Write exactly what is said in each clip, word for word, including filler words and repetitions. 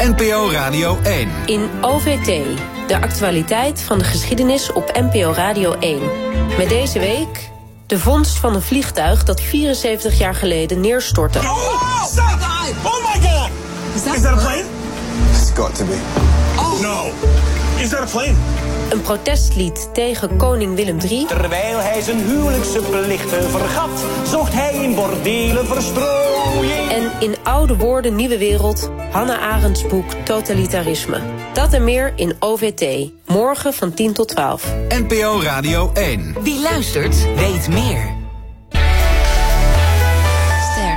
N P O Radio één. In O V T, de actualiteit van de geschiedenis op N P O Radio één. Met deze week de vondst van een vliegtuig dat vierenzeventig jaar geleden neerstortte. Oh, oh my God! Is that, Is that a plane? It's got to be. Oh no! Is that a plane? Een protestlied tegen koning Willem de derde. Terwijl hij zijn huwelijkse plichten vergat, zocht hij in bordelen verstrooiing. En in Oude Woorden, Nieuwe Wereld, Hannah Arendts boek Totalitarisme. Dat en meer in O V T. Morgen van tien tot twaalf. N P O Radio één. Wie luistert, weet meer. Ster.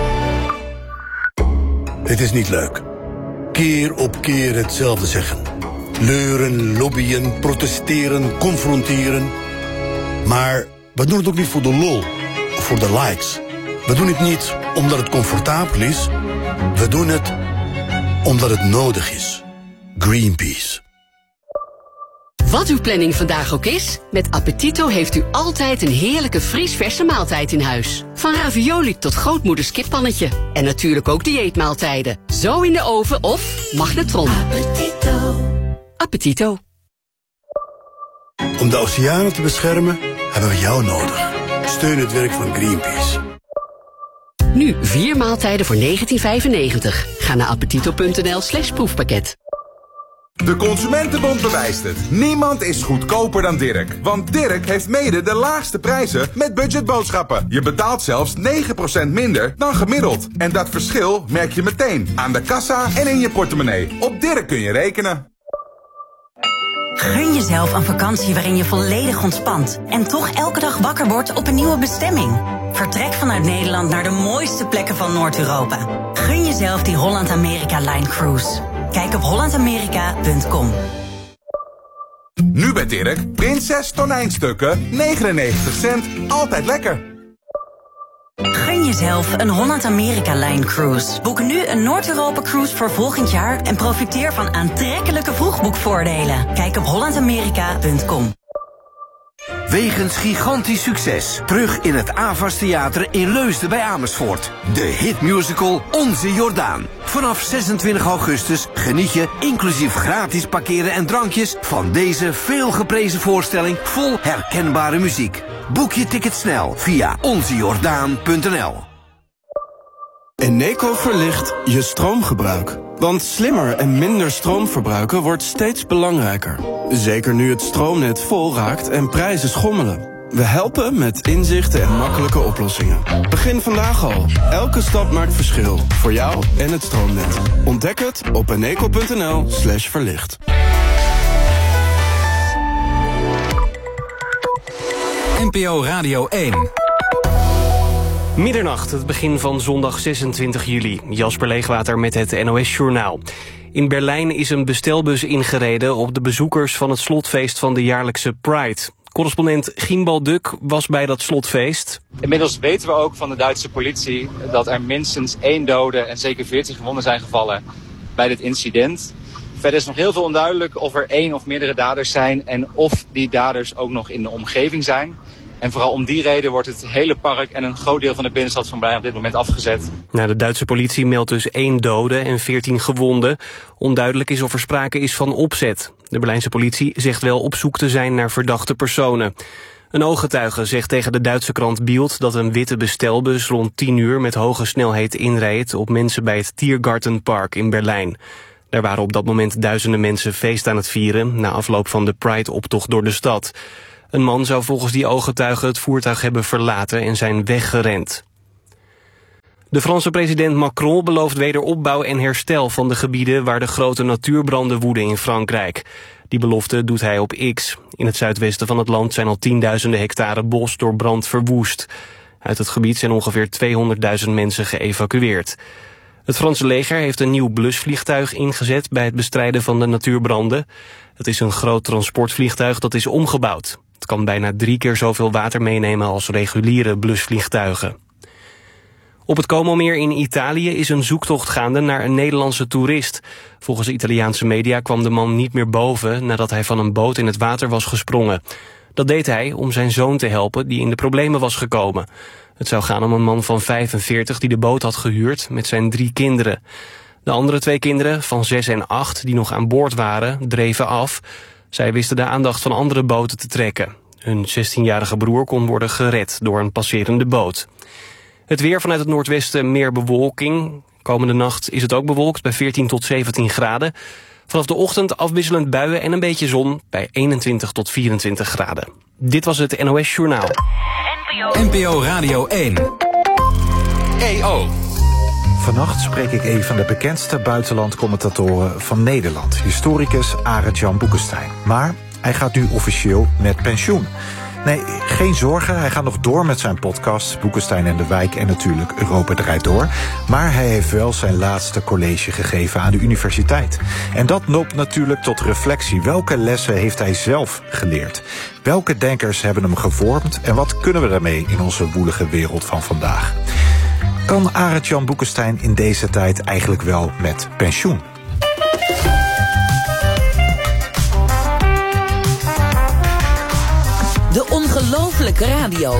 Het is niet leuk. Keer op keer hetzelfde zeggen. Leuren, lobbyen, protesteren, confronteren. Maar we doen het ook niet voor de lol of voor de likes. We doen het niet omdat het comfortabel is. We doen het omdat het nodig is. Greenpeace. Wat uw planning vandaag ook is, met Appetito heeft u altijd een heerlijke vriesverse maaltijd in huis. Van ravioli tot grootmoeders kippannetje. En natuurlijk ook dieetmaaltijden. Zo in de oven of magnetron. Appetito. Appetito. Om de oceanen te beschermen hebben we jou nodig. Steun het werk van Greenpeace. Nu vier maaltijden voor negentien vijfennegentig. Ga naar appetito.nl slash proefpakket. De Consumentenbond bewijst het. Niemand is goedkoper dan Dirk. Want Dirk heeft mede de laagste prijzen met budgetboodschappen. Je betaalt zelfs negen procent minder dan gemiddeld. En dat verschil merk je meteen aan de kassa en in je portemonnee. Op Dirk kun je rekenen. Gun jezelf een vakantie waarin je volledig ontspant en toch elke dag wakker wordt op een nieuwe bestemming. Vertrek vanuit Nederland naar de mooiste plekken van Noord-Europa. Gun jezelf die Holland-Amerika-Line Cruise. Kijk op holland amerika punt com. Nu bij Dirk, Prinses tonijnstukken, negenennegentig cent, altijd lekker. Gun jezelf een Holland-Amerika-Line Cruise. Boek nu een Noord-Europa-cruise voor volgend jaar en profiteer van aantrekkelijke vroegboekvoordelen. Kijk op holland amerika punt com. Wegens gigantisch succes. Terug in het Avas Theater in Leusden bij Amersfoort. De hitmusical Onze Jordaan. Vanaf zesentwintig augustus geniet je, inclusief gratis parkeren en drankjes, van deze veelgeprezen voorstelling vol herkenbare muziek. Boek je ticket snel via onze jordaan punt n l. Eneco verlicht je stroomgebruik. Want slimmer en minder stroom verbruiken wordt steeds belangrijker. Zeker nu het stroomnet vol raakt en prijzen schommelen. We helpen met inzichten en makkelijke oplossingen. Begin vandaag al. Elke stap maakt verschil. Voor jou en het stroomnet. Ontdek het op eneco punt n l slash verlicht. N P O Radio één. Middernacht, het begin van zondag zesentwintig juli. Jasper Leegwater met het N O S-journaal. In Berlijn is een bestelbus ingereden op de bezoekers van het slotfeest van de jaarlijkse Pride. Correspondent Gimbal Duk was bij dat slotfeest. Inmiddels weten we ook van de Duitse politie dat er minstens één dode en zeker veertien gewonden zijn gevallen bij dit incident. Verder is nog heel veel onduidelijk of er één of meerdere daders zijn en of die daders ook nog in de omgeving zijn. En vooral om die reden wordt het hele park en een groot deel van de binnenstad van Berlijn op dit moment afgezet. Nou, de Duitse politie meldt dus één dode en veertien gewonden. Onduidelijk is of er sprake is van opzet. De Berlijnse politie zegt wel op zoek te zijn naar verdachte personen. Een ooggetuige zegt tegen de Duitse krant Bild dat een witte bestelbus rond tien uur met hoge snelheid inreed op mensen bij het Tiergartenpark in Berlijn. Daar waren op dat moment duizenden mensen feest aan het vieren na afloop van de Pride-optocht door de stad. Een man zou volgens die ooggetuigen het voertuig hebben verlaten en zijn weggerend. De Franse president Macron belooft wederopbouw en herstel van de gebieden waar de grote natuurbranden woeden in Frankrijk. Die belofte doet hij op X. In het zuidwesten van het land zijn al tienduizenden hectare bos door brand verwoest. Uit het gebied zijn ongeveer tweehonderdduizend mensen geëvacueerd. Het Franse leger heeft een nieuw blusvliegtuig ingezet bij het bestrijden van de natuurbranden. Het is een groot transportvliegtuig dat is omgebouwd. Het kan bijna drie keer zoveel water meenemen als reguliere blusvliegtuigen. Op het Como-meer in Italië is een zoektocht gaande naar een Nederlandse toerist. Volgens de Italiaanse media kwam de man niet meer boven nadat hij van een boot in het water was gesprongen. Dat deed hij om zijn zoon te helpen die in de problemen was gekomen. Het zou gaan om een man van vijfenveertig die de boot had gehuurd met zijn drie kinderen. De andere twee kinderen, van zes en acht, die nog aan boord waren, dreven af. Zij wisten de aandacht van andere boten te trekken. Hun zestienjarige broer kon worden gered door een passerende boot. Het weer vanuit het noordwesten meer bewolking. Komende nacht is het ook bewolkt bij veertien tot zeventien graden. Vanaf de ochtend afwisselend buien en een beetje zon bij eenentwintig tot vierentwintig graden. Dit was het N O S Journaal. N P O Radio één. E O. Vannacht spreek ik een van de bekendste buitenlandcommentatoren van Nederland. Historicus Arend-Jan Boekenstein. Maar hij gaat nu officieel met pensioen. Nee, geen zorgen, hij gaat nog door met zijn podcast Boekenstein en de Wijk en natuurlijk Europa draait door. Maar hij heeft wel zijn laatste college gegeven aan de universiteit. En dat noopt natuurlijk tot reflectie. Welke lessen heeft hij zelf geleerd? Welke denkers hebben hem gevormd? En wat kunnen we daarmee in onze woelige wereld van vandaag? Kan Arend-Jan Boekenstein in deze tijd eigenlijk wel met pensioen? De ongelofelijke radio.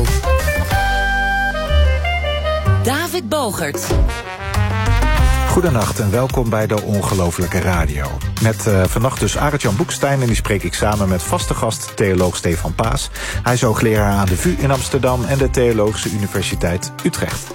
David Bogert. Goedenacht en welkom bij de Ongelofelijke Radio. Met uh, vannacht dus Arend-Jan Boekenstein en die spreek ik samen met vaste gast theoloog Stefan Paas. Hij is hoogleraar aan de V U in Amsterdam en de Theologische Universiteit Utrecht.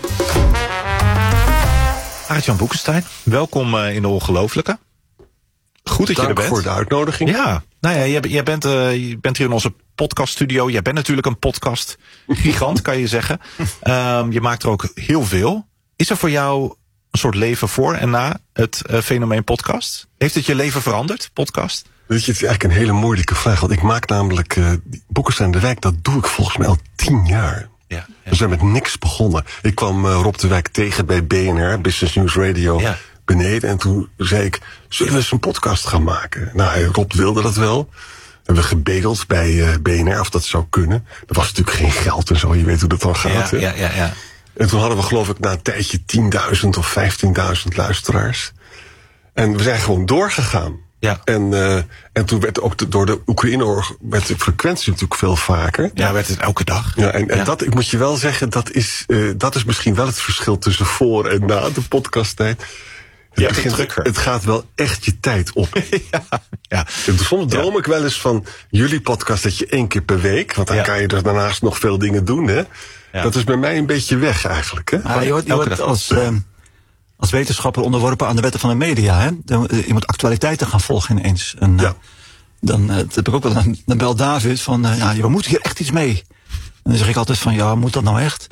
Arend-Jan Boekenstein, welkom uh, in de Ongelofelijke. Goed dat Dank je er bent. voor de uitnodiging. Ja, nou ja, jij, jij, bent, uh, je bent hier in onze podcaststudio. Jij bent natuurlijk een podcast gigant, kan je zeggen. Um, je maakt er ook heel veel. Is er voor jou een soort leven voor en na het uh, fenomeen podcast? Heeft het je leven veranderd, podcast? Weet je, het is eigenlijk een hele moeilijke vraag. Want ik maak namelijk uh, Boekenstein de Wijk, dat doe ik volgens mij al tien jaar. Ja, ja. We zijn met niks begonnen. Ik kwam uh, Rob de Wijk tegen bij B N R, Business News Radio, ja. beneden. En toen zei ik, zullen we eens een podcast gaan maken? Nou, Rob wilde dat wel. We hebben gebedeld bij uh, B N R of dat zou kunnen. Er was natuurlijk geen geld en zo, je weet hoe dat dan gaat. Ja, ja, ja, ja. En toen hadden we geloof ik na een tijdje tienduizend of vijftienduizend luisteraars. En we zijn gewoon doorgegaan. Ja. En, uh, en toen werd ook de, door de Oekraïne-oorlog werd de frequentie natuurlijk veel vaker. Ja, werd het elke dag. Ja, en, en ja. dat, ik moet je wel zeggen, dat is, uh, dat is misschien wel het verschil tussen voor en na de podcasttijd. Het, begint, het gaat wel echt je tijd op. ja, ja. En soms droom ja. ik wel eens van jullie podcast dat je één keer per week, want dan ja. kan je er daarnaast nog veel dingen doen, hè? Ja. Dat is bij mij een beetje weg eigenlijk, hè? Ah, je wordt, je wordt als, uh, als wetenschapper onderworpen aan de wetten van de media, hè? Je moet actualiteiten gaan volgen ineens. En, uh, ja. Dan uh, dat heb ik ook wel een, een bel David van, uh, ja, we moeten hier echt iets mee. En dan zeg ik altijd van, ja, moet dat nou echt?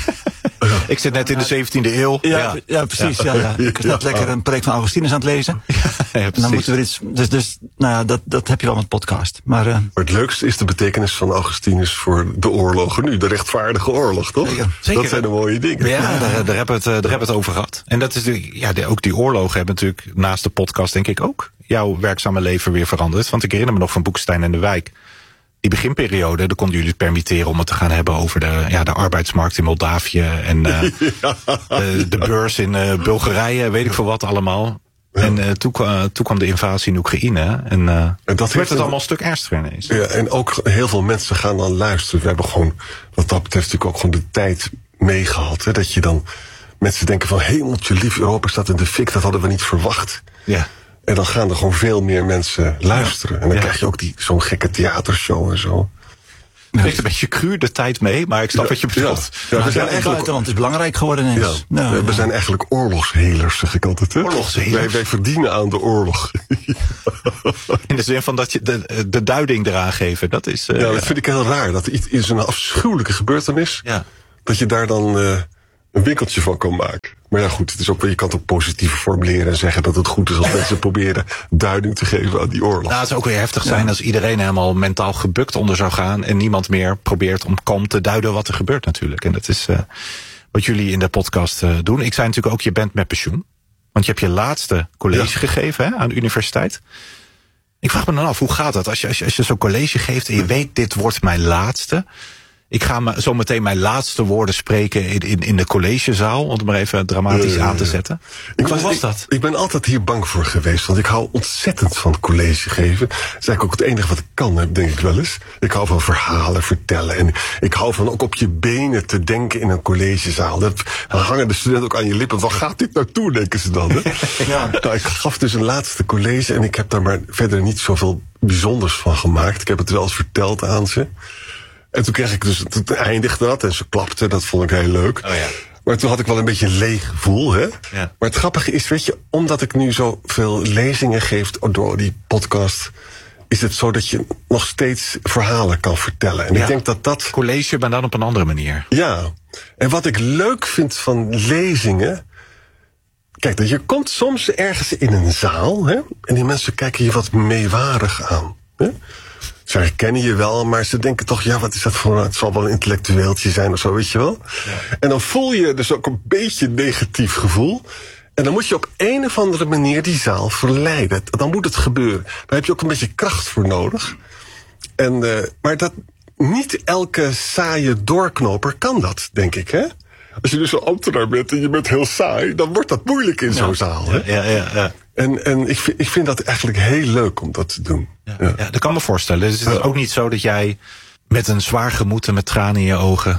Ik zit net in de zeventiende eeuw. Ja, ja. ja precies. Ja. Ja, ja. Ik ben net ja. lekker een preek van Augustinus aan het lezen. Ja, ja, en dan moeten we iets. Dus, dus nou ja, dat, dat heb je wel met podcast. Maar, uh, maar het leukste is de betekenis van Augustinus voor de oorlogen nu. De rechtvaardige oorlog, toch? Zeker. Zeker. Dat zijn de mooie dingen. Ja, daar, daar, hebben we het, daar hebben we het over gehad. En dat is de, ja, de, ook die oorlogen hebben natuurlijk naast de podcast, denk ik, ook jouw werkzame leven weer veranderd. Want ik herinner me nog van Boekenstein en de Wijk. Die beginperiode, daar konden jullie het permitteren om het te gaan hebben over de, ja, de arbeidsmarkt in Moldavië en uh, ja. de, de beurs in uh, Bulgarije, weet ik veel wat allemaal. Ja. En uh, toen, uh, toen kwam de invasie in Oekraïne en, uh, en dat werd het een, allemaal een stuk ernstiger ineens. Ja, en ook heel veel mensen gaan dan luisteren. We hebben gewoon, wat dat betreft natuurlijk ook gewoon de tijd meegehad. Hè, dat je dan mensen denken van, hemeltje lief, Europa staat in de fik, dat hadden we niet verwacht. Ja. En dan gaan er gewoon veel meer mensen luisteren. En dan ja. krijg je ook die, zo'n gekke theatershow en zo. Het ligt een beetje cru de tijd mee, maar ik snap ja, wat je bedoelt. Ja, ja, we zijn eigenlijk, buitenland is belangrijk geworden ineens. Ja, ja, we ja. zijn eigenlijk oorlogshelers, zeg ik altijd. Hè? Oorlogshelers? Wij, wij verdienen aan de oorlog. In de zin van dat je de, de duiding eraan geven, dat is... Uh, ja, dat ja. vind ik heel raar. Dat iets is een afschuwelijke gebeurtenis. Ja. Dat je daar dan uh, een winkeltje van kan maken. Maar ja, goed, het is ook, je kan het ook positief formuleren en zeggen dat het goed is als mensen proberen duiding te geven aan die oorlog. Nou, het zou ook weer heftig zijn ja. als iedereen helemaal mentaal gebukt onder zou gaan en niemand meer probeert om kalm te duiden wat er gebeurt natuurlijk. En dat is uh, wat jullie in de podcast uh, doen. Ik zei natuurlijk ook, je bent met pensioen. Want je hebt je laatste college ja. gegeven hè, aan de universiteit. Ik vraag me dan af, hoe gaat dat? Als je, als je, als je zo'n college geeft en je weet, dit wordt mijn laatste. ik ga me, zo meteen mijn laatste woorden spreken in, in, in de collegezaal, om het maar even dramatisch uh, aan te zetten. Ik Hoe was, was ik, dat? Ik ben altijd hier bang voor geweest, want ik hou ontzettend van college geven. Dat is eigenlijk ook het enige wat ik kan, denk ik wel eens. Ik hou van verhalen vertellen en ik hou van ook op je benen te denken in een collegezaal. Dat, dan hangen de studenten ook aan je lippen. Waar gaat dit naartoe, denken ze dan? Hè? Ja. Nou, ik gaf dus een laatste college en ik heb daar maar verder niet zoveel bijzonders van gemaakt. Ik heb het wel eens verteld aan ze. En toen kreeg ik dus, toen eindigde dat en ze klapte, dat vond ik heel leuk. Oh ja. Maar toen had ik wel een beetje een leeg gevoel, hè. Ja. Maar het grappige is, weet je, omdat ik nu zoveel lezingen geef door die podcast, is het zo dat je nog steeds verhalen kan vertellen. En Ja. ik denk dat dat... College, maar dan op een andere manier. Ja. En wat ik leuk vind van lezingen, kijk, dat je komt soms ergens in een zaal, hè, en die mensen kijken je wat meewarig aan. Hè? Ze herkennen je wel, maar ze denken toch, ja, wat is dat voor, het zal wel een intellectueeltje zijn of zo, weet je wel. Ja. En dan voel je dus ook een beetje negatief gevoel. En dan moet je op een of andere manier die zaal verleiden. Dan moet het gebeuren. Daar heb je ook een beetje kracht voor nodig. En, uh, maar dat, niet elke saaie doorknoper kan dat, denk ik, hè. Als je dus een ambtenaar bent en je bent heel saai, dan wordt dat moeilijk in ja. zo'n zaal. Hè? Ja, ja, ja. En, en ik, vind, ik vind dat eigenlijk heel leuk om dat te doen. Ja, ja. ja dat kan me voorstellen. Dus het is ja. ook niet zo dat jij met een zwaar gemoed en met tranen in je ogen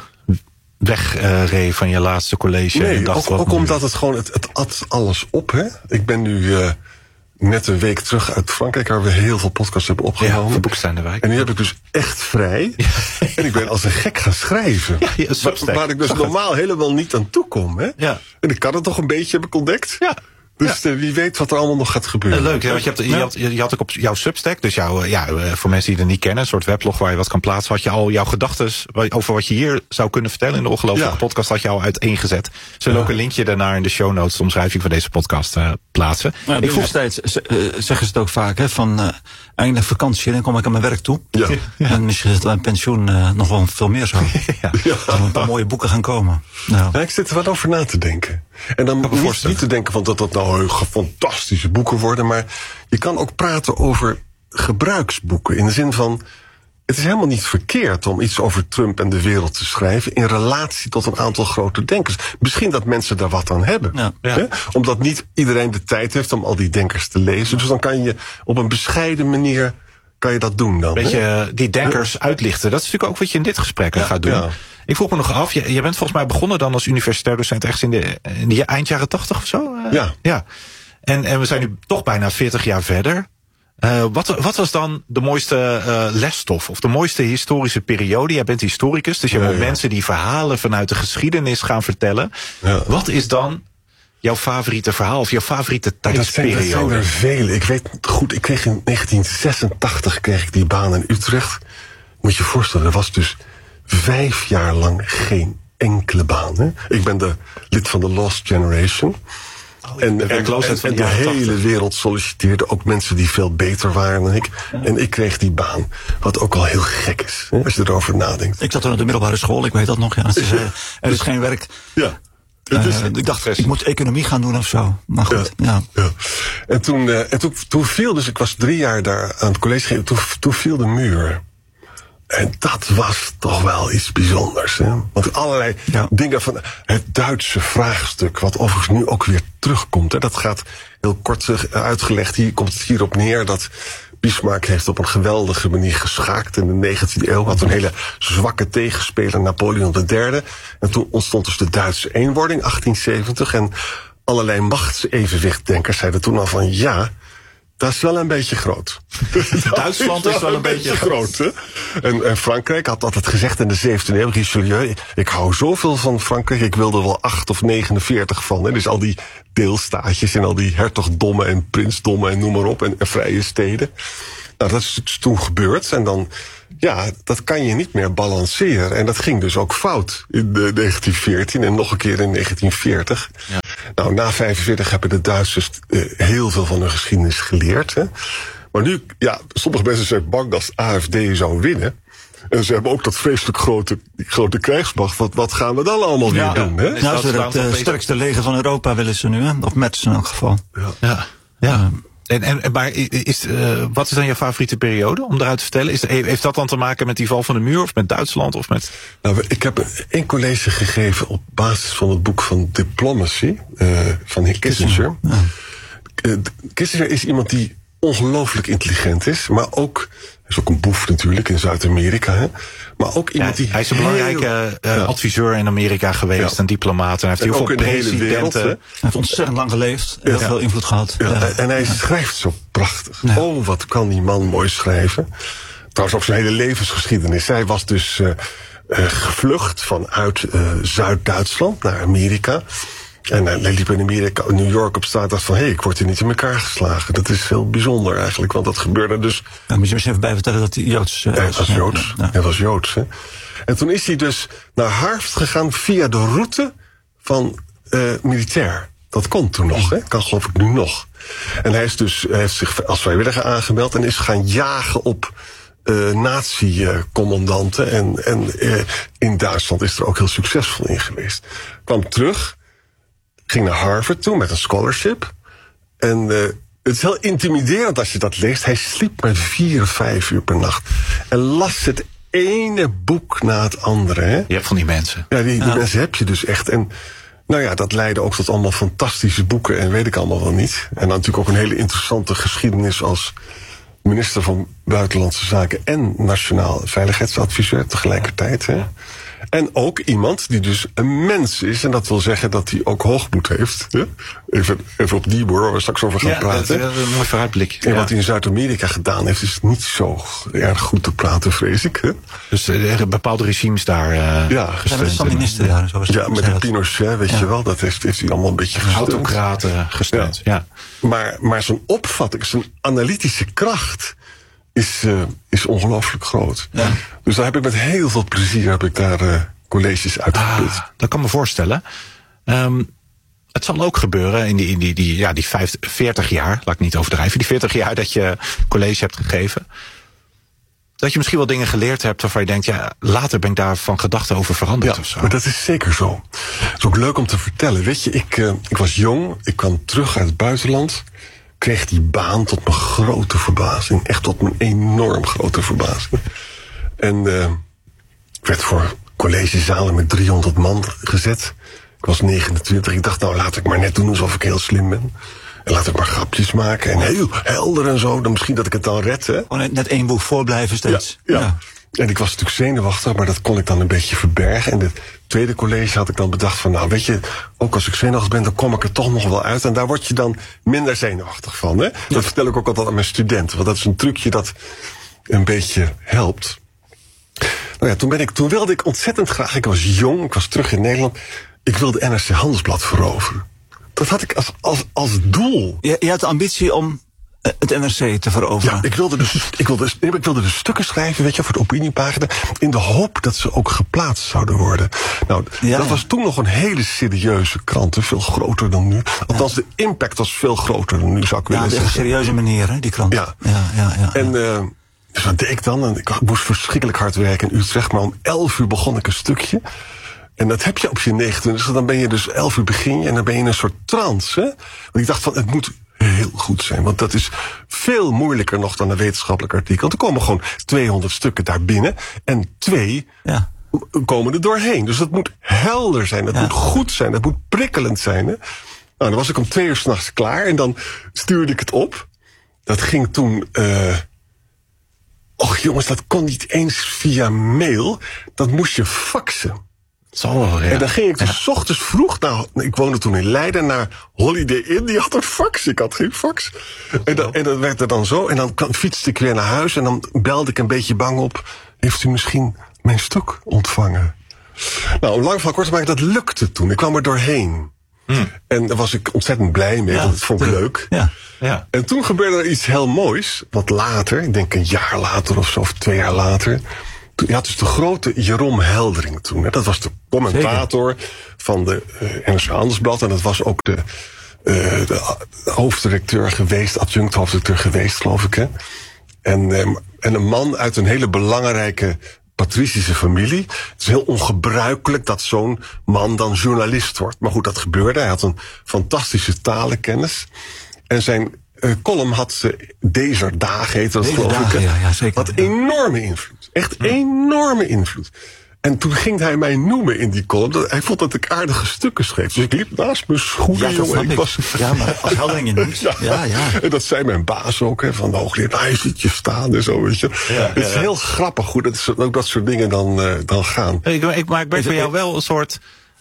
wegreed uh, van je laatste college. Nee, en dacht, ook, ook omdat het gewoon, het, het at alles op. Hè? Ik ben nu uh, net een week terug uit Frankrijk, waar we heel veel podcasts hebben opgenomen. Ja, voor Boekestein de Wijk. En nu heb ik dus echt vrij. Ja. En ik ben als een gek gaan schrijven. Ja, ja, waar, waar ik dus normaal het. helemaal niet aan toe kom. Hè? Ja. En ik kan het toch een beetje, heb ik ontdekt. Ja. Dus ja. wie weet wat er allemaal nog gaat gebeuren. Leuk, hè? Want je, hebt, je, had, je had ook op jouw Substack, dus jouw, ja, voor mensen die het niet kennen, een soort weblog waar je wat kan plaatsen, had je al jouw gedachten over wat je hier zou kunnen vertellen in de ongelooflijke ja. podcast, had je al uiteengezet. Zullen we ja. ook een linkje daarnaar in de show notes, de omschrijving van deze podcast uh, plaatsen? Nou, ik vroeg steeds, uh, zeggen ze het ook vaak, hè, van uh, eindelijk vakantie, dan kom ik aan mijn werk toe. Ja. Ja. En misschien is het aan pensioen uh, nog wel veel meer zo. Ja. Ja. Er een paar mooie boeken gaan komen. Nou. Ja, ik zit er wat over na te denken. En dan niet, niet te denken van dat dat nou fantastische boeken worden, maar je kan ook praten over gebruiksboeken. In de zin van, het is helemaal niet verkeerd om iets over Trump en de wereld te schrijven in relatie tot een aantal grote denkers. Misschien dat mensen daar wat aan hebben. Ja, ja. Hè? Omdat niet iedereen de tijd heeft om al die denkers te lezen. Dus dan kan je op een bescheiden manier kan je dat doen dan. Weet je, die denkers ja. uitlichten, dat is natuurlijk ook wat je in dit gesprek ja, gaat doen. Ja. Ik vroeg me nog af, je, je bent volgens mij begonnen dan als universitair docent echt in de, in de eind jaren tachtig of zo? Uh, ja. ja. En, en we zijn nu toch bijna veertig jaar verder. Uh, wat, wat was dan de mooiste uh, lesstof of de mooiste historische periode? Jij bent historicus, dus je hebt ja, ja. mensen die verhalen vanuit de geschiedenis gaan vertellen. Ja. Wat is dan jouw favoriete verhaal of jouw favoriete tijdsperiode? Dat zijn, dat zijn er vele. Ik weet goed, ik kreeg in negentien zesentachtig kreeg ik die baan in Utrecht. Moet je je voorstellen, er was dus vijf jaar lang geen enkele baan. Hè? Ik ben de lid van de Lost Generation. Oh, en en, en, en de hele wereld solliciteerde ook mensen die veel beter waren dan ik. Ja. En ik kreeg die baan. Wat ook al heel gek is, hè, als je erover nadenkt. Ik zat toen op de middelbare school, ik weet dat nog. Ja. Ze zei, er is geen werk. Ja. Uh, is, ik dacht, ik moet economie gaan doen of zo. Maar goed, ja. ja. ja. En, toen, uh, en toen, toen viel dus, ik was drie jaar daar aan het college gegeven, toen, toen viel de muur. En dat was toch wel iets bijzonders. Hè? Want allerlei ja. dingen van het Duitse vraagstuk, wat overigens nu ook weer terugkomt. Hè? Dat gaat heel kort uitgelegd. Hier komt het hierop neer dat Bismarck heeft op een geweldige manier geschaakt in de negentiende eeuw. Had een hele zwakke tegenspeler, Napoleon de derde. En toen ontstond dus de Duitse eenwording, achttien zeventig. En allerlei machtsevenwichtdenkers zeiden toen al van ja, dat is wel een beetje groot. Duitsland is wel, is wel een, een beetje, beetje groot. Hè? En, en Frankrijk had altijd gezegd in de zeventiende eeuw, Richelieu, ik hou zoveel van Frankrijk, ik wilde er wel acht of negenenveertig van. Hè? Dus al die deelstaatjes en al die hertogdommen en prinsdommen en noem maar op, en, en vrije steden. Nou, dat is dus toen gebeurd. En dan, ja, dat kan je niet meer balanceren. En dat ging dus ook fout in de negentien veertien en nog een keer in negentien veertig. Ja. Nou, na vijfenveertig hebben de Duitsers uh, heel veel van hun geschiedenis geleerd. Hè. Maar nu, ja, sommige mensen zijn bang dat A F D zou winnen. En ze hebben ook dat vreselijk grote, grote krijgsmacht. Wat, wat gaan we dan allemaal ja. weer doen? Hè? Nou, ze het uh, sterkste leger van Europa willen ze nu, hè? Of Metz in elk geval. Ja. ja. ja. En, en, maar is, uh, wat is dan je favoriete periode om eruit te vertellen? Is, heeft dat dan te maken met die val van de muur of met Duitsland? Of met... Nou, ik heb één college gegeven op basis van het boek van Diplomacy uh, van Kissinger. Ja. Uh, Kissinger is iemand die ongelooflijk intelligent is, maar ook, hij is ook een boef natuurlijk in Zuid-Amerika, hè? Maar ook iemand ja, die hij is een heel, belangrijke uh, ja. adviseur in Amerika geweest, ja. een diplomaat. En hij heeft heel veel presidenten. Hij heeft ontzettend lang geleefd, heel ja. veel invloed gehad. Ja. Ja. En hij ja. schrijft zo prachtig. Ja. Oh, wat kan die man mooi schrijven. Trouwens, ook zijn hele levensgeschiedenis. Hij was dus uh, uh, gevlucht vanuit uh, Zuid-Duitsland naar Amerika. En hij liep in Amerika, New York op straat en dacht van, hé, hey, ik word hier niet in elkaar geslagen. Dat is heel bijzonder eigenlijk, want dat gebeurde dus. Ja, moet je misschien even bij vertellen dat hij Joods uh, was. Hij was Joods. Ja. Hij was Joods, hè. En toen is hij dus naar Harvard gegaan via de route van uh, militair. Dat kon toen nog, hè. Kan geloof ik nu nog. En hij is dus, hij heeft zich als vrijwilliger aangemeld en is gaan jagen op uh, nazi-commandanten. En, en uh, in Duitsland is er ook heel succesvol in geweest. Kwam terug. Ging naar Harvard toe met een scholarship. En uh, het is heel intimiderend als je dat leest. Hij sliep maar vier, vijf uur per nacht. En las het ene boek na het andere. Hè? Je hebt van die mensen. Ja, die, die ja. mensen heb je dus echt. En nou ja, dat leidde ook tot allemaal fantastische boeken. En weet ik allemaal wel niet. En dan natuurlijk ook een hele interessante geschiedenis als minister van Buitenlandse Zaken en Nationaal Veiligheidsadviseur tegelijkertijd. Hè? En ook iemand die dus een mens is. En dat wil zeggen dat hij ook hoogmoed heeft. Hè? Even, even op die boer, waar we straks over gaan ja, praten. Dat is een mooi vooruitblik. En ja. wat hij in Zuid-Amerika gedaan heeft, is niet zo erg goed te praten, vrees ik. Hè? Dus er zijn bepaalde regimes daar uh, ja, gesteund. Ja, met de daar, zo ja, met de Pinochet, weet ja. je wel. Dat heeft, heeft hij allemaal een beetje gesteund. Autocraten gesteund, ja. ja. Maar, maar zijn opvatting, zijn analytische kracht is, uh, is ongelooflijk groot. Ja. Dus daar heb ik met heel veel plezier heb ik daar uh, colleges uitgeput. Ah, dat kan me voorstellen. Um, het zal ook gebeuren in die, in die, die, ja, die vijftig, veertig jaar, laat ik niet overdrijven, die veertig jaar dat je college hebt gegeven, dat je misschien wel dingen geleerd hebt waarvan je denkt, ja, later ben ik daar van gedachten over veranderd ja, of zo. Maar dat is zeker zo. Het is ook leuk om te vertellen. Weet je, ik, uh, ik was jong, ik kwam terug uit het buitenland, kreeg die baan tot mijn grote verbazing. Echt tot mijn enorm grote verbazing. En uh, ik werd voor collegezalen met driehonderd man gezet. Ik was negenentwintig. Ik dacht, nou, laat ik maar net doen alsof ik heel slim ben. En laat ik maar grapjes maken. En heel helder en zo. Dan misschien dat ik het dan red, hè. Oh, net één boek voorblijven steeds. Ja, ja. ja. En ik was natuurlijk zenuwachtig, maar dat kon ik dan een beetje verbergen. En het tweede college had ik dan bedacht van, nou weet je, ook als ik zenuwachtig ben, dan kom ik er toch nog wel uit. En daar word je dan minder zenuwachtig van, hè. Ja. Dat vertel ik ook altijd aan mijn studenten. Want dat is een trucje dat een beetje helpt. Nou ja, toen, ben ik, toen wilde ik ontzettend graag, ik was jong, ik was terug in Nederland. Ik wilde N R C Handelsblad veroveren. Dat had ik als, als, als doel. Je, je had de ambitie om het N R C te veroveren. Ja, ik wilde, dus, ik, wilde, ik wilde de stukken schrijven, weet je, voor de opiniepagina, in de hoop dat ze ook geplaatst zouden worden. Nou, ja, dat ja. was toen nog een hele serieuze krant, veel groter dan nu. Althans, ja. de impact was veel groter dan nu, zou ik willen ja, zeggen. Ja, op een serieuze manier, hè, die krant. Ja. ja, ja, ja en uh, dus wat deed ik dan? En ik moest verschrikkelijk hard werken in Utrecht, maar om elf uur begon ik een stukje. En dat heb je op je negenentwintigste, dan ben je dus elf uur begin je en dan ben je in een soort trance, hè. Want ik dacht van, het moet heel goed zijn, want dat is veel moeilijker nog dan een wetenschappelijk artikel. Er komen gewoon tweehonderd stukken daar binnen en twee ja. komen er doorheen. Dus dat moet helder zijn, dat ja. moet goed zijn, dat moet prikkelend zijn, hè. Nou, dan was ik om twee uur 's nachts klaar en dan stuurde ik het op. Dat ging toen, uh, och jongens, dat kon niet eens via mail, dat moest je faxen. Zo, ja. En dan ging ik dus 's ja. ochtends vroeg, nou, ik woonde toen in Leiden, naar Holiday Inn. Die had een fax, ik had geen fax. En, dan, en dat werd er dan zo. En dan fietste ik weer naar huis en dan belde ik een beetje bang op. Heeft u misschien mijn stuk ontvangen? Nou, om lang van kort te maken, dat lukte toen. Ik kwam er doorheen. Hmm. En daar was ik ontzettend blij mee, ja, want dat vond ik leuk. Ja. Ja. En toen gebeurde er iets heel moois, wat later, ik denk een jaar later of zo, of twee jaar later. Je had dus de grote Jeroen Heldering toen. Hè. Dat was de commentator Zeker. van de uh, N R C Handelsblad. En dat was ook de, uh, de hoofdredacteur geweest, adjunct hoofdredacteur geweest, geloof ik. Hè. En, um, en een man uit een hele belangrijke patricische familie. Het is heel ongebruikelijk dat zo'n man dan journalist wordt. Maar goed, dat gebeurde. Hij had een fantastische talenkennis. En zijn uh, column had uh, Deze Dagen, heette dat Deze geloof dagen, ik. Ja, ja, zeker. Had enorme invloed. Echt hm. enorme invloed. En toen ging hij mij noemen in die column. Dat, hij vond dat ik aardige stukken schreef. Dus ik liep naast mijn schoenen, ja, jongen. Ik ik. was... Ja, maar als heldering je noemt. ja, ja, ja. En dat zei mijn baas ook, hè, van de hoogleraar. Hij ziet je staan en zo, weet je. Ja, het is ja, ja. heel grappig hoe dat, ook dat soort dingen dan, uh, dan gaan. Ik, ik, maar ik ben voor jou wel een soort...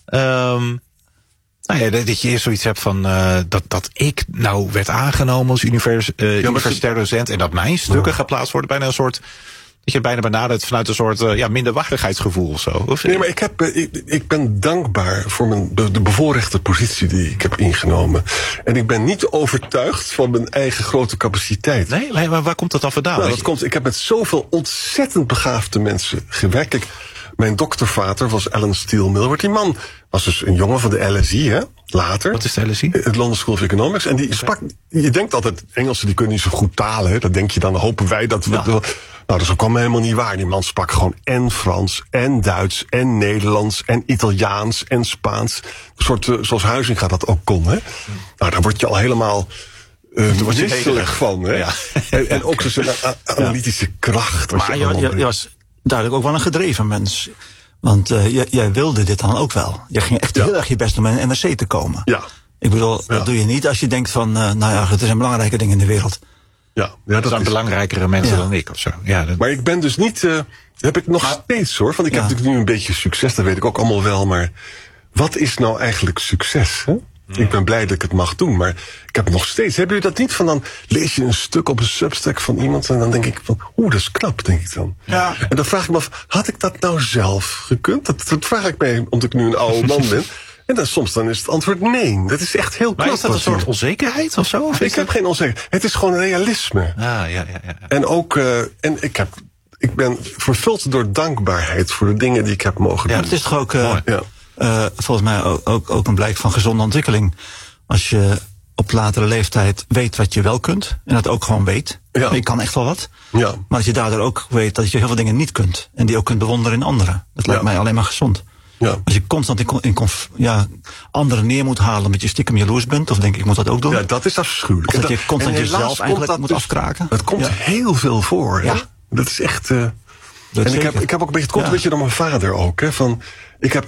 Um, nou ja, dat je eerst zoiets hebt van... Uh, dat, dat ik nou werd aangenomen als univers, uh, ja, universitair docent... en dat mijn stukken ja. geplaatst worden. Bijna een soort... Dat je bijna benadert vanuit een soort uh, ja, minderwaardigheidsgevoel of zo. Of, nee, maar ik, heb, uh, ik, ik ben dankbaar voor mijn, de, de bevoorrechte positie die ik heb ingenomen. En ik ben niet overtuigd van mijn eigen grote capaciteit. Nee, maar waar komt dat dan vandaan? Nou, dat komt, ik heb met zoveel ontzettend begaafde mensen gewerkt. Kijk, mijn doktervader was Alan Steele Milward. Die man was dus een jongen van de L S I, hè? Later. Wat is de L S I? Het London School of Economics. En die okay. sprak... Je denkt altijd, Engelsen die kunnen niet zo goed talen, hè? Dat denk je dan, dan hopen wij dat we... Ja. Nou, dat is ook allemaal helemaal niet waar. Die man sprak gewoon en Frans, en Duits, en Nederlands, en Italiaans, en Spaans. Een soort, uh, zoals Huizinga dat ook kon, hè? Hmm. Nou, daar word je al helemaal... Uh, daar word je misselijk van, hè? Ja. En, en ook zo'n analytische kracht. Maar je, je, je was duidelijk ook wel een gedreven mens. Want uh, jij, jij wilde dit dan ook wel. Je ging echt ja. heel erg je best om in een N R C te komen. Ja. Ik bedoel, ja. dat doe je niet als je denkt van... Uh, nou ja, het is een belangrijke ding in de wereld. Ja, ja, dat, dat zijn is belangrijkere mensen ja. dan ik of zo. Ja, dat... Maar ik ben dus niet... Uh, heb ik nog maar, steeds hoor. Want ik ja. heb natuurlijk nu een beetje succes, dat weet ik ook allemaal wel. Maar wat is nou eigenlijk succes? Hè? Ja. Ik ben blij dat ik het mag doen, maar ik heb nog steeds... Hebben jullie dat niet van dan lees je een stuk op een Substack van iemand... en dan denk ik van, oeh, dat is knap, denk ik dan. Ja. En dan vraag ik me af, had ik dat nou zelf gekund? Dat, dat vraag ik mij, omdat ik nu een oude man ben. En dan soms dan is het antwoord nee. Dat is echt heel knap. Maar is dat een soort onzekerheid of zo? Of ik heb dat... geen onzekerheid. Het is gewoon realisme. Ah, ja, ja, ja. En ook, uh, en ik heb, ik ben vervuld door dankbaarheid voor de dingen die ik heb mogen ja, doen. Het is toch ook, uh, ja. uh, volgens mij ook, ook, ook een blijk van gezonde ontwikkeling. Als je op latere leeftijd weet wat je wel kunt. En dat ook gewoon weet. Ja. Je kan echt wel wat. Ja. Maar dat je daardoor ook weet dat je heel veel dingen niet kunt. En die ook kunt bewonderen in anderen. Dat lijkt ja. mij alleen maar gezond. Ja. Als je constant in, in ja, anderen neer moet halen omdat je stiekem jaloers bent, of denk ik, ik moet dat ook doen. Ja, dat is afschuwelijk. Of dat je constant jezelf eigenlijk moet dus, afkraken. Het komt ja. heel veel voor. Hè? Ja. Dat is echt... Uh, en ik heb, ik heb ook een beetje, het komt ja. een beetje door mijn vader ook. Hè, van, ik heb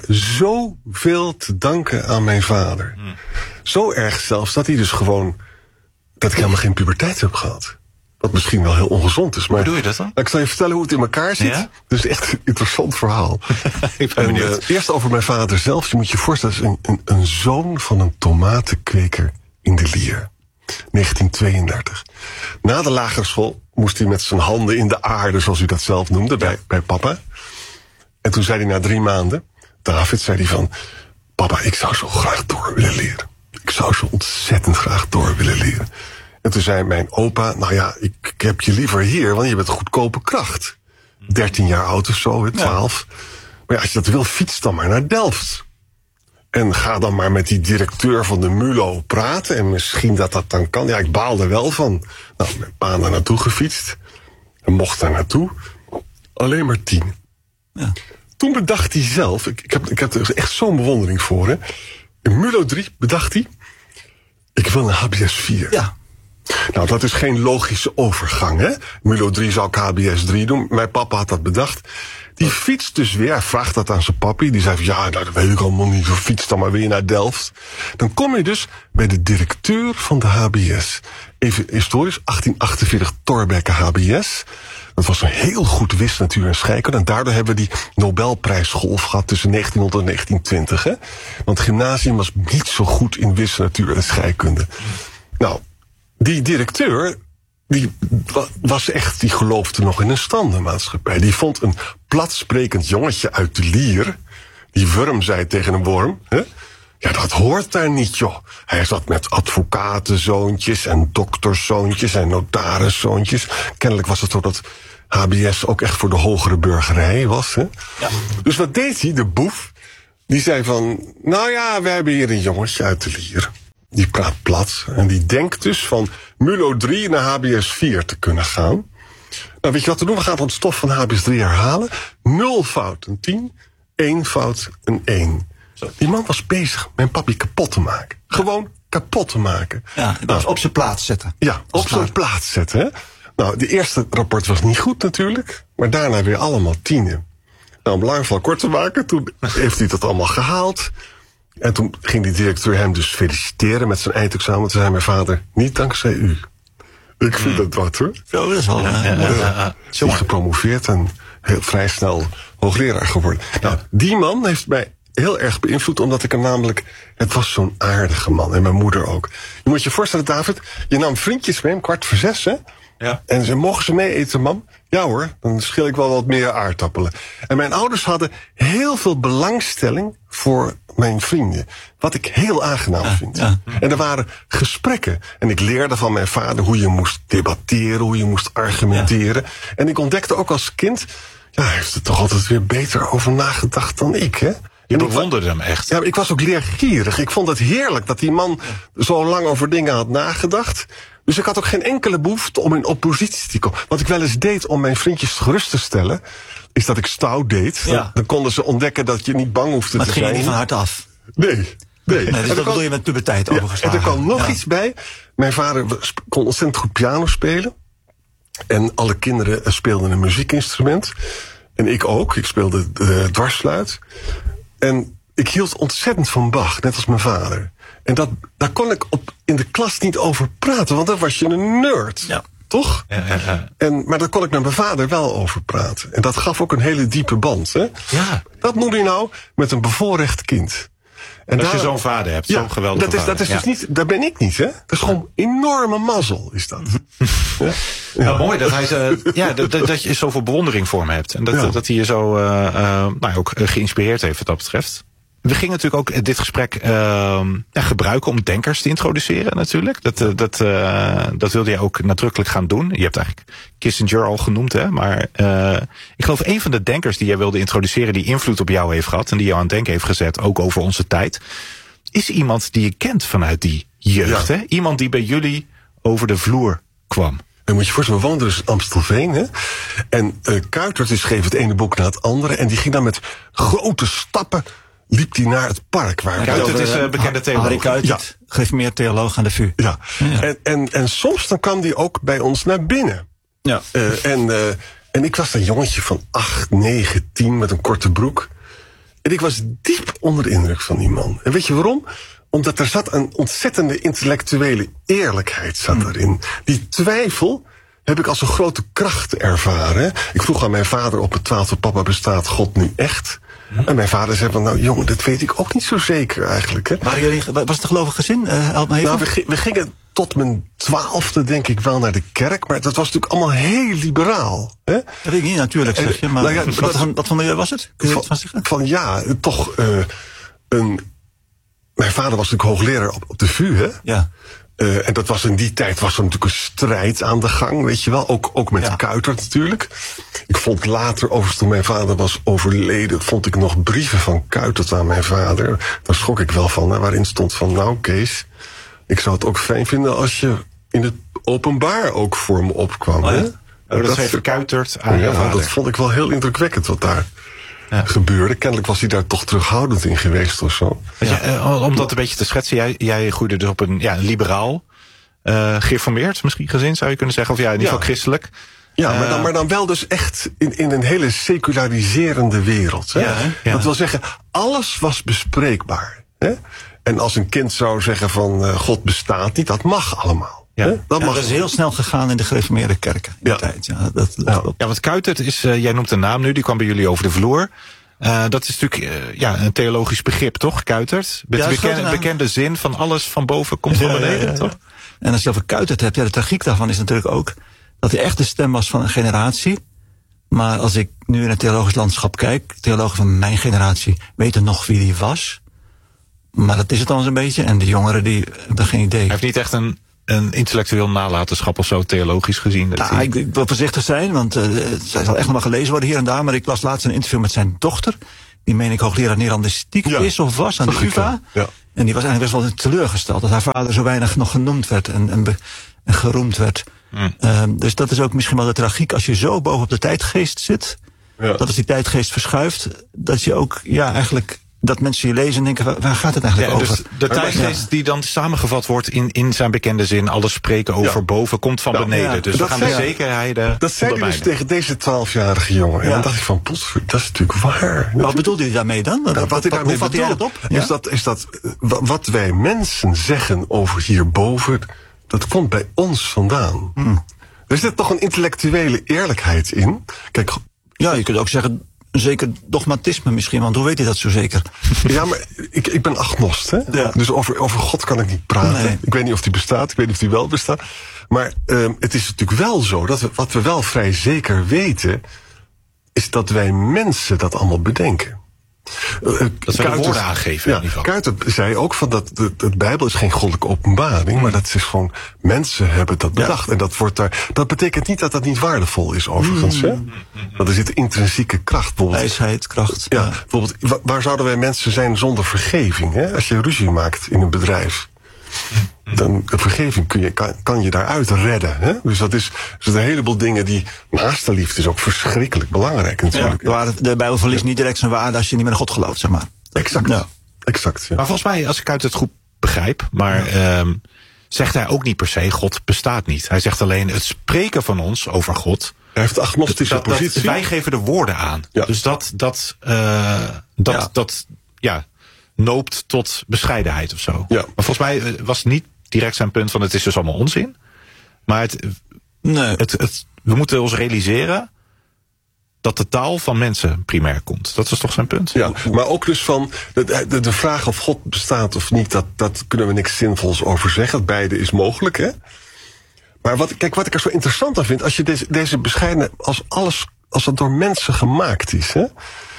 zoveel te danken aan mijn vader. Hmm. Zo erg zelfs dat hij dus gewoon... dat ik helemaal geen puberteit heb gehad. Wat misschien wel heel ongezond is. Maar hoe doe je dat dan? Ik zal je vertellen hoe het in elkaar zit. Ja? Dat is echt een interessant verhaal. Ik ben benieuwd. En, uh, eerst over mijn vader zelf. Je moet je voorstellen, een, een, een zoon van een tomatenkweker in de Lier. negentien tweeëndertig. Na de lagere school moest hij met zijn handen in de aarde, zoals u dat zelf noemde, ja. bij, bij papa. En toen zei hij na drie maanden, David, zei hij van... Papa, ik zou zo graag door willen leren. Ik zou zo ontzettend graag door willen leren. En toen zei mijn opa, nou ja, ik, ik heb je liever hier, want je bent goedkope kracht. dertien jaar oud of zo, twaalf. Ja. Maar ja, als je dat wil, fiets dan maar naar Delft. En ga dan maar met die directeur van de MULO praten. En misschien dat dat dan kan. Ja, ik baal er wel van. Nou, mijn pa daar naartoe gefietst. En mocht daar naartoe. Alleen maar tien. Ja. Toen bedacht hij zelf, ik, ik, heb, ik heb er echt zo'n bewondering voor. Hè. In MULO drie bedacht hij, ik wil een H B S vier. Ja. Nou, dat is geen logische overgang, hè. MULO drie zou ik H B S drie doen. Mijn papa had dat bedacht. Die fietst dus weer, hij vraagt dat aan zijn papi. Die zei van, ja, nou, dat weet ik allemaal niet. Fiets dan maar weer naar Delft. Dan kom je dus bij de directeur van de H B S. Even historisch, achttien achtenveertig Thorbecke H B S. Dat was een heel goed wisnatuur en scheikunde. En daardoor hebben we die Nobelprijsgolf gehad tussen negentienhonderd en negentien twintig. Hè? Want het gymnasium was niet zo goed in wisnatuur en scheikunde. Nou, die directeur... Die was echt, die geloofde nog in een standenmaatschappij. Die vond een platsprekend jongetje uit de Lier, die worm zei tegen een worm, hè? Ja, dat hoort daar niet, joh. Hij zat met advocatenzoontjes en dokterszoontjes en notariszoontjes. Kennelijk was het zo dat H B S ook echt voor de hogere burgerij was, hè? Ja. Dus wat deed hij, de boef? Die zei van, nou ja, we hebben hier een jongetje uit de Lier. Die praat plat en die denkt dus van MULO drie naar H B S vier te kunnen gaan. Nou, weet je wat we doen? We gaan het stof van H B S drie herhalen. Nul fout een tien, één fout een één. Zo. Die man was bezig mijn papi kapot te maken. Gewoon kapot. kapot te maken. Ja, nou, op zijn plaats zetten. Ja, op zijn plaats zetten. Hè? Nou, de eerste rapport was niet goed natuurlijk, maar daarna weer allemaal tienen. Nou, om lang van kort te maken, toen heeft hij dat allemaal gehaald. En toen ging die directeur hem dus feliciteren met zijn eindexamen. Toen zei mijn vader, niet dankzij u. Ik vind dat wat, hoor. Zo, dat is wel... Ja, ja, ja, ja. Zo gepromoveerd en heel vrij snel hoogleraar geworden. Nou, die man heeft mij heel erg beïnvloed, omdat ik hem namelijk... Het was zo'n aardige man, en mijn moeder ook. Je moet je voorstellen, David, je nam vriendjes mee om kwart voor zes, hè? Ja. En ze mogen ze mee eten, mam? Ja hoor, dan schil ik wel wat meer aardappelen. En mijn ouders hadden heel veel belangstelling voor mijn vrienden. Wat ik heel aangenaam ja, vind. Ja. En er waren gesprekken. En ik leerde van mijn vader hoe je moest debatteren, hoe je moest argumenteren. Ja. En ik ontdekte ook als kind, ja, hij heeft er toch altijd weer beter over nagedacht dan ik, hè? Je bewonderde hem echt. Ja, ik was ook leergierig. Ik vond het heerlijk dat die man zo lang over dingen had nagedacht. Dus ik had ook geen enkele behoefte om in oppositie te komen. Wat ik wel eens deed om mijn vriendjes gerust te stellen, is dat ik stout deed. Ja. Dan, dan konden ze ontdekken dat je niet bang hoefde maar te zijn. Maar het ging niet van harte af? Nee. Nee, nee dus dat bedoel je met puberteit overgeslagen. Ja, en er kwam nog ja. iets bij. Mijn vader kon ontzettend goed piano spelen. En alle kinderen speelden een muziekinstrument. En ik ook. Ik speelde de dwarsfluit. En ik hield ontzettend van Bach, net als mijn vader. En dat, daar kon ik op, in de klas niet over praten, want dan was je een nerd. Ja. Toch? Ja, ja, ja. En, maar daar kon ik met mijn vader wel over praten. En dat gaf ook een hele diepe band. Hè? Ja. Dat moet je nou met een bevoorrecht kind. En als daar, je zo'n vader hebt, ja, zo'n geweldige dat is, vader. Dat is ja. dus niet, daar ben ik niet, hè? Dat is gewoon enorme mazzel, is dat. ja? Ja. Nou, mooi dat hij uh, ja, dat, dat, dat je zoveel bewondering voor hem hebt. En dat, ja. dat hij je zo uh, uh, nou, ook geïnspireerd heeft wat dat betreft. We gingen natuurlijk ook dit gesprek uh, ja, gebruiken om denkers te introduceren natuurlijk. Dat, uh, dat, uh, dat wilde je ook nadrukkelijk gaan doen. Je hebt eigenlijk Kissinger al genoemd, hè. Maar uh, ik geloof een van de denkers die jij wilde introduceren, die invloed op jou heeft gehad en die jou aan het denken heeft gezet, ook over onze tijd, is iemand die je kent vanuit die jeugd. Ja. Hè? Iemand die bij jullie over de vloer kwam. En moet je voorstellen, we woonden dus in Amstelveen, hè? En uh, Kuijtert die schreef het ene boek na het andere en die ging dan met grote stappen liep hij naar het park. Waar Kuijtert is een bekende theoloog. Harry Kuijtert, ja. gereformeerd theoloog aan de V U. Ja, ja. En, en, en soms dan kwam hij ook bij ons naar binnen. Ja. Uh, en, uh, en ik was een jongetje van acht, negen, tien met een korte broek. En ik was diep onder de indruk van die man. En weet je waarom? Omdat er zat een ontzettende intellectuele eerlijkheid zat erin. Die twijfel heb ik als een grote kracht ervaren. Ik vroeg aan mijn vader op het twaalfde, papa, bestaat God nu echt? En mijn vader zei van, nou jongen, dat weet ik ook niet zo zeker eigenlijk. Hè. Waren jullie, was het een gelovig gezin? Uh, help me even. Nou, we, we gingen tot mijn twaalfde denk ik wel naar de kerk, maar dat was natuurlijk allemaal heel liberaal. Hè? Dat weet ik niet, natuurlijk zeg je, maar nou ja, wat, dat, van, wat voor milieu was het? Kun je van, het vastleggen? Van ja, toch uh, een... Mijn vader was natuurlijk hoogleraar op, op de V U, hè? Ja. Uh, en dat was in die tijd was er natuurlijk een strijd aan de gang, weet je wel. Ook, ook met ja. Kuijtert natuurlijk. Ik vond later, overigens toen mijn vader was overleden, vond ik nog brieven van Kuijtert aan mijn vader. Daar schrok ik wel van, hè, waarin stond van, nou Kees, ik zou het ook fijn vinden als je in het openbaar ook voor me opkwam. Oh, ja. Hè? Oh, dat dat heeft Kuijtert aan ja, je vader. Dat vond ik wel heel indrukwekkend wat daar ja. gebeurde. Kennelijk was hij daar toch terughoudend in geweest of zo. Ja. Ja, om dat een beetje te schetsen, jij, jij groeide dus op een ja, liberaal, uh, gereformeerd misschien gezin zou je kunnen zeggen, of ja, in ieder geval ja. christelijk. Ja, maar dan, maar dan wel dus echt in, in een hele seculariserende wereld. Hè? Ja, ja. Dat wil zeggen, alles was bespreekbaar. Hè? En als een kind zou zeggen van uh, God bestaat niet, dat mag allemaal. Ja, dat, ja, mag dat is heel snel gegaan in de gereformeerde kerken. In ja. tijd. Ja, dat, dat ja. ja, want Kuijtert is, uh, jij noemt een naam nu, die kwam bij jullie over de vloer. Uh, dat is natuurlijk uh, ja, een theologisch begrip, toch, Kuijtert? Met ja, de bekende, bekende zin van alles van boven komt van beneden, ja, ja, ja. toch? En als je over Kuijtert hebt, ja, de tragiek daarvan is natuurlijk ook dat hij echt de stem was van een generatie. Maar als ik nu in het theologisch landschap kijk, theologen van mijn generatie weten nog wie die was. Maar dat is het dan eens een beetje. En de jongeren die hebben geen idee. Hij heeft niet echt een, een intellectueel nalatenschap of zo, theologisch gezien. Dat nou, hij... ik, ik wil voorzichtig zijn, want uh, zij zal echt nog wel gelezen worden hier en daar. Maar ik las laatst een interview met zijn dochter. Die meen ik hoogleraar Nederlandistiek ja. is of was aan de U vA. Ja. En die was eigenlijk best wel teleurgesteld dat haar vader zo weinig nog genoemd werd en, en, be, en geroemd werd. Mm. Uh, dus dat is ook misschien wel de tragiek als je zo bovenop de tijdgeest zit. Ja. Dat als die tijdgeest verschuift, dat je ook ja, eigenlijk dat mensen je lezen en denken, waar, waar gaat het eigenlijk ja, over? Dus de tijdsgeest ja. die dan samengevat wordt in, in zijn bekende zin, alles spreken over ja. boven, komt van nou, beneden. Ja, dus we gaan de zekerheden Dat zei hij dus tegen deze twaalfjarige jongen. Ja. En dan dacht ik van, potver, dat is natuurlijk waar. Wat bedoelde hij daarmee dan? Nou, wat, wat hij daarmee hoe vat hij dat op? Ja? Is, dat, is dat wat wij mensen zeggen over hierboven, dat komt bij ons vandaan. Hmm. Er zit toch een intellectuele eerlijkheid in. Kijk, ja, je kunt ook zeggen, zeker dogmatisme misschien, want hoe weet je dat zo zeker? Ja, maar ik, ik ben agnost, hè? Ja. Dus over, over God kan ik niet praten. Nee. Ik weet niet of die bestaat, ik weet niet of die wel bestaat. Maar um, het is natuurlijk wel zo, dat we, wat we wel vrij zeker weten, is dat wij mensen dat allemaal bedenken. Uh, dat zijn de woorden aangeven. Ja, in ieder geval. Kuijter zei ook van dat de, de Bijbel is geen goddelijke openbaring, maar dat is gewoon, mensen hebben dat bedacht. Ja. En dat wordt daar, dat betekent niet dat dat niet waardevol is, overigens. Mm. Hè? Want er zit intrinsieke kracht. Wijsheid, kracht. Ja, ja. Bijvoorbeeld, waar, waar zouden wij mensen zijn zonder vergeving? Hè? Als je ruzie maakt in een bedrijf, dan de vergeving kun je, kan, kan je daaruit redden. Hè? Dus dat is, dus een heleboel dingen die, naast de liefde is ook verschrikkelijk belangrijk natuurlijk. Ja, de, de Bijbel verliest niet direct zijn waarde als je niet meer in God gelooft, zeg maar. Exact. Ja. Exact ja. Maar volgens mij, als ik uit het goed begrijp, maar ja. um, zegt hij ook niet per se, God bestaat niet. Hij zegt alleen, het spreken van ons over God, hij heeft de agnostische dat, positie. Dat, wij geven de woorden aan. Ja. Dus dat, dat, uh, dat, ja. dat, ja, noopt tot bescheidenheid of zo. Ja. Maar volgens mij was niet direct zijn punt van het is dus allemaal onzin. Maar het, nee. het, het, we moeten ons realiseren dat de taal van mensen primair komt. Dat was toch zijn punt? Ja, maar ook dus van de, de, de vraag of God bestaat of niet, dat, dat kunnen we niks zinvols over zeggen. Beide is mogelijk, hè? Maar wat, kijk, wat ik er zo interessant aan vind, als je deze, deze bescheiden, als alles, als het door mensen gemaakt is, hè,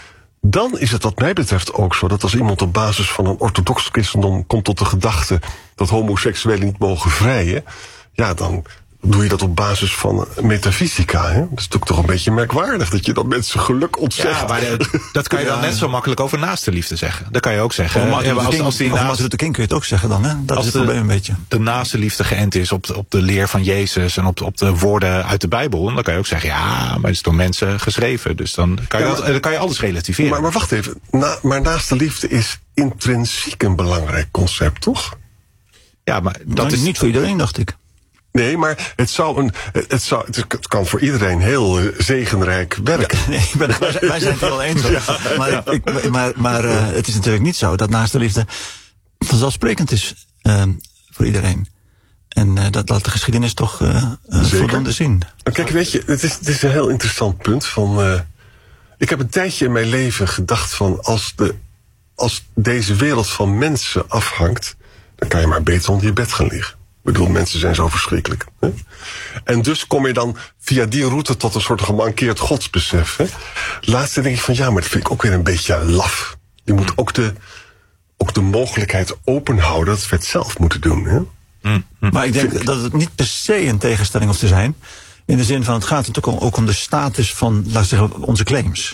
dan is het wat mij betreft ook zo dat als iemand op basis van een orthodox christendom komt tot de gedachte dat homoseksuelen niet mogen vrijen, ja, dan doe je dat op basis van metafysica. Hè? Dat is natuurlijk toch een beetje merkwaardig dat je dan mensen geluk ontzegt. Ja, maar de, dat kan je dan net zo makkelijk over naaste liefde zeggen. Dat kan je ook zeggen. Of Martin Luther King, als, als Martin Luther King kun je het ook zeggen dan. Hè? Dat als is het probleem een beetje. De naaste liefde geënt is op de, op de leer van Jezus en op, op de woorden uit de Bijbel. Dan kan je ook zeggen, ja, maar het is door mensen geschreven. Dus dan kan je, ja, maar, dat, dan kan je alles relativeren. Maar, maar wacht even. Na, maar naaste liefde is intrinsiek een belangrijk concept, toch? Ja, maar dat nou, is niet voor iedereen, dacht ik. Nee, maar het zou een, het zou, het kan voor iedereen heel uh, zegenrijk werken. Ja, nee, ben, wij, wij zijn het wel eens. Ja, maar ja. ik, maar, maar uh, het is natuurlijk niet zo dat naaste liefde vanzelfsprekend is uh, voor iedereen. En uh, dat laat de geschiedenis toch uh, uh, voldoende zien. Kijk, weet je, het is, het is een heel interessant punt. Van, uh, ik heb een tijdje in mijn leven gedacht van, als, de, als deze wereld van mensen afhangt, dan kan je maar beter onder je bed gaan liggen. Ik bedoel, mensen zijn zo verschrikkelijk. Hè? En dus kom je dan via die route tot een soort gemankeerd godsbesef. Hè? Laatste denk ik van, ja, maar dat vind ik ook weer een beetje laf. Je moet ook de, ook de mogelijkheid openhouden dat we het zelf moeten doen. Hè? Mm, mm. Maar ik denk ik... dat het niet per se een tegenstelling hoeft te zijn. In de zin van, het gaat natuurlijk ook om de status van, laten we zeggen, onze claims.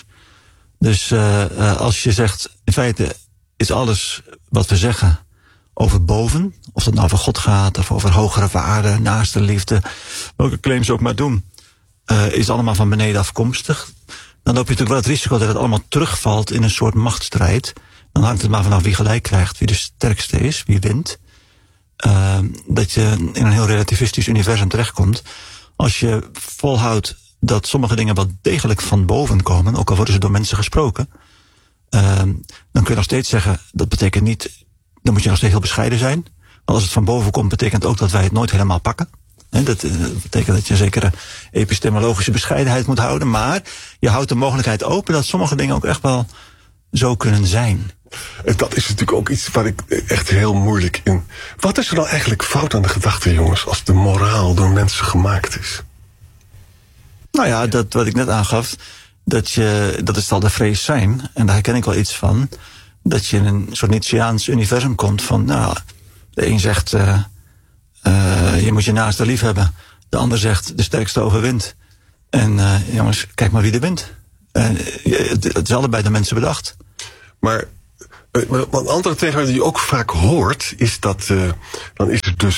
Dus uh, uh, als je zegt, in feite is alles wat we zeggen over boven, of dat nou over God gaat, of over hogere waarden, naaste liefde, welke claims ook maar doen, uh, is allemaal van beneden afkomstig. Dan loop je natuurlijk wel het risico dat het allemaal terugvalt in een soort machtsstrijd. Dan hangt het maar vanaf wie gelijk krijgt, wie de sterkste is, wie wint. Uh, dat je in een heel relativistisch universum terechtkomt. Als je volhoudt dat sommige dingen wel degelijk van boven komen, ook al worden ze door mensen gesproken, uh, dan kun je nog steeds zeggen, dat betekent niet, dan moet je nog steeds heel bescheiden zijn. Want als het van boven komt, betekent ook dat wij het nooit helemaal pakken. He, dat uh, betekent dat je een zekere epistemologische bescheidenheid moet houden. Maar je houdt de mogelijkheid open dat sommige dingen ook echt wel zo kunnen zijn. En dat is natuurlijk ook iets waar ik echt heel moeilijk in. Wat is er nou eigenlijk fout aan de gedachte, jongens, als de moraal door mensen gemaakt is? Nou ja, dat wat ik net aangaf, dat je, dat is al de vrees zijn. En daar herken ik wel iets van. Dat je in een soort Nietzscheaans universum komt van, nou, de een zegt, uh, uh, je moet je naaste lief hebben. De ander zegt, de sterkste overwint. En uh, jongens, kijk maar wie er wint. Uh, het, het is allebei de mensen bedacht. Maar uh, een andere tegenwoordig die je ook vaak hoort, is dat, uh, dan is het dus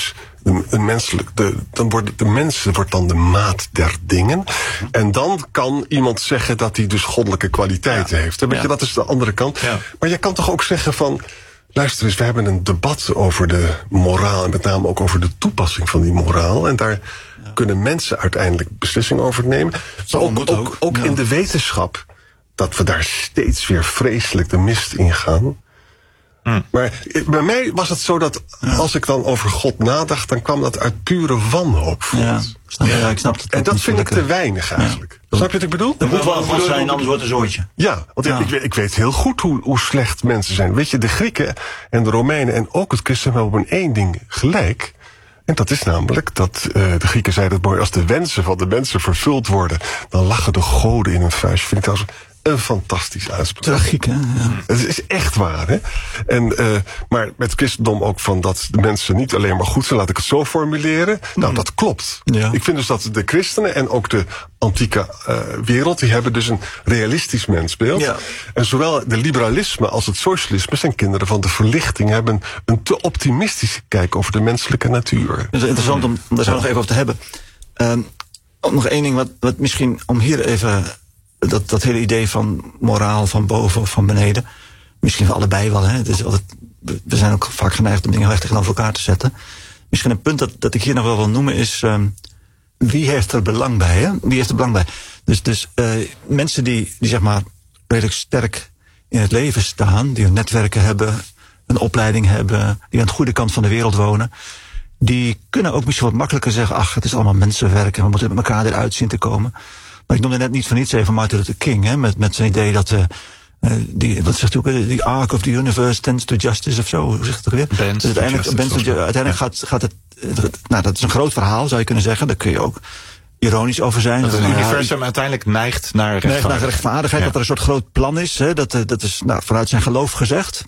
Een, een menselijk, de, dan wordt de mens wordt dan de maat der dingen. En dan kan iemand zeggen dat hij dus goddelijke kwaliteiten ja. heeft. Weet ja. je, dat is de andere kant. Ja. Maar je kan toch ook zeggen van, luister eens, we hebben een debat over de moraal en met name ook over de toepassing van die moraal. En daar ja. kunnen mensen uiteindelijk beslissingen over nemen. Maar ook, ook, ook, ook ja. in de wetenschap, dat we daar steeds weer vreselijk de mist in gaan. Hmm. Maar bij mij was het zo dat ja. als ik dan over God nadacht, dan kwam dat uit pure wanhoop voort. Ja, snap, ja, ik snap het. En dat vind ik te weinig eigenlijk. Ja. Snap je wat ik bedoel? Er moet wel God zijn, anders wordt het een zooitje. Ja, want ja. Ik, ik weet heel goed hoe, hoe slecht mensen zijn. Weet je, de Grieken en de Romeinen en ook het christendom hebben op één ding gelijk. En dat is namelijk dat uh, de Grieken zeiden het mooi, als de wensen van de mensen vervuld worden, dan lachen de goden in hun vuist. Vind ik trouwens een fantastisch uitspraak. Tragiek, hè? Ja. Het is echt waar, hè? En, uh, maar met christendom ook van dat de mensen niet alleen maar goed zijn, laat ik het zo formuleren. Mm. Nou, dat klopt. Ja. Ik vind dus dat de christenen en ook de antieke uh, wereld, die hebben dus een realistisch mensbeeld. Ja. En zowel de liberalisme als het socialisme zijn kinderen van de verlichting, hebben een te optimistische kijk over de menselijke natuur. Het is interessant om daar zo ja. nog even over te hebben. Um, nog één ding, wat, wat misschien om hier even Dat, dat hele idee van moraal van boven of van beneden. Misschien voor allebei wel. Hè. Het is altijd, we zijn ook vaak geneigd om dingen heel erg tegenover elkaar te zetten. Misschien een punt dat, dat ik hier nog wel wil noemen is, Um, wie heeft er belang bij? Hè? Wie heeft er belang bij? Dus, dus uh, mensen die, die zeg maar redelijk sterk in het leven staan, die hun netwerken hebben, een opleiding hebben, die aan de goede kant van de wereld wonen, die kunnen ook misschien wat makkelijker zeggen, ach, het is allemaal mensenwerk en we moeten met elkaar eruit zien te komen. Maar ik noemde net niet voor niets even Martin Luther King, hè, met, met zijn idee dat, uh, die, wat zegt hij ook, the arc of the universe tends to justice of zo, hoe zegt het ook weer? Bends dus uiteindelijk, bends to, uiteindelijk ja. gaat, gaat het, nou dat is een groot verhaal zou je kunnen zeggen, daar kun je ook ironisch over zijn. Dat het universum ja, uiteindelijk neigt naar rechtvaardigheid. Neigt naar rechtvaardigheid, ja. dat er een soort groot plan is, hè, dat, dat is nou, vanuit zijn geloof gezegd.